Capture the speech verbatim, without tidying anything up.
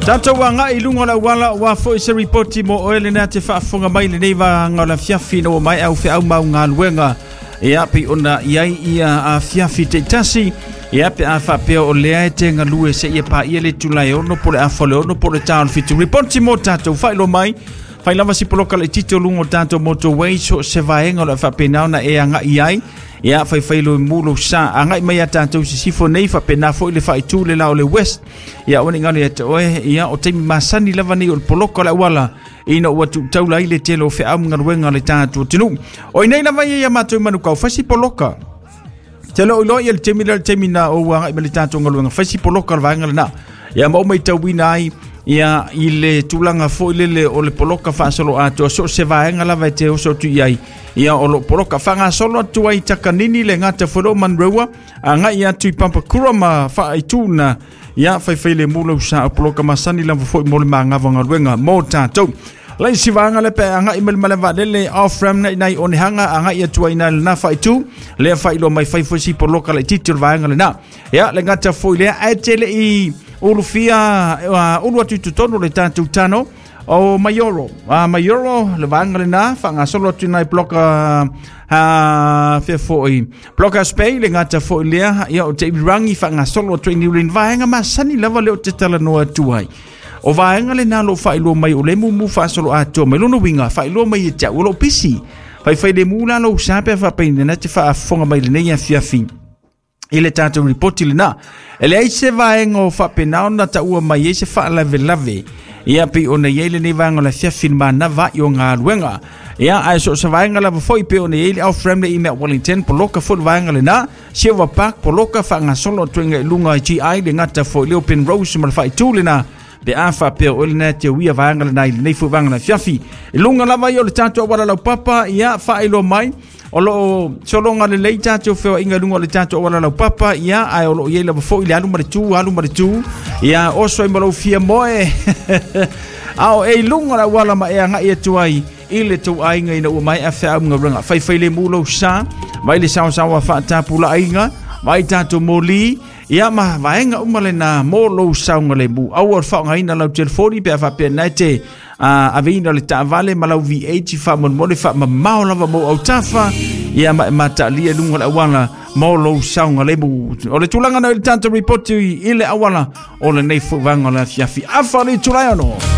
Tata wanga ilunga la wala wa fo se reporti mo oele na te whaafonga mai le neiva ngala fiafi no mai au fe au mau ngā luenga e api ona iai ia a fiafi te tasi e api a whapea o lea e te ngalue se ia pa ia le tulai ono pole a fole ono pole tāon fitu reporti mo tata whailo mai whailama si poloka le tito lungo tata moto wei so se vaenga la whapenao na e anga iai e a whai whailo mulo sa anga i mai a tata si sifo nei whapena fo i le whai tū le lao le west ia oni ngale e te oe ia o teimi masani lava ni o le poloka la wala ina ua tu taula i le telo fe am ngaruenga le tatu tinu o i nei lava ia matou manu kau whasi poloka telo ilo i le teimi le teimi na o anga i me le tatu ngaruenga whasi poloka la vaenga le na ia mau mai tau wina ai ia i le tulanga fo i le o le poloka whaasolo ato so se vaenga lava e te oso tu iai ia o lo poloka whanga solo atu ai takanini le ngata whero manreua a ngai atu i Pampakura ma wha ai tūna ia whaiwhaile mula usa o poloka masani lama fo i mole maa ngawanga ruenga mō tātou lai si vanga le pe a ngai mele malewa lele off-ram nei nei o ne hanga a ngai atu ai nai le na wha i tū le whailo mai whaifosi poloka le titil vanga le na ia le ngata fo i lea e tele i ulufia ulu atu tutono le tātou tano o Mayoro a Mayoro le vanga le na whanga solo atu nai bloka ha fe foi bloka spei le ngata foi lea ia o te rangi whanga solo atu ni ulin vaenga ma sani lava leo te tala noa tuai o vaenga le na lo whailo mai o le mumu wha solo atu mai lono winga whailo mai e tia ulo pisi whai whai le mula lo sape wha peine na te wha fonga mai le neia fiafi ile tātou reporti le na ele eise vaenga o wha penao na ta ua mai eise wha lave lave ia pi ona yele ni vanga la fiafin mana va yo nga luenga ia ai so sa vanga la foi pe ona yele au friendly email Wellington poloka fo vanga le na Silver Park poloka fanga solo twenga lunga G I le ngata fo le open rose mal fai tulina be afa pe o le na te wi vanga le nai nei fo vanga la fiafi lunga la va yo le tanto wala la papa ia fa ilo mai o lo solonga le leita te fo inga lunga le tanto wala la papa ia ai o lo yele fo ile alu mari tu alu mari tu ia o so imalo fia moe ao e lunga la wala ma e nga e tuai ile tu ai ngai na o mai afa nga runga fai fai le mulo sa mai le sa sa wa fa ta pula ainga mai tanto moli ia ma vaenga umale na molo sa nga le bu au fa ngai na la telefoni pe fa pe nate a avina le ta vale malau V eight fa mon mo le fa ma mau lava mo au tafa ia ma mata lia lunga la wala molo saunga le bu o le tulanga na le tanto report ile awala o le nei fu vanga la fiafi afa le tulai ono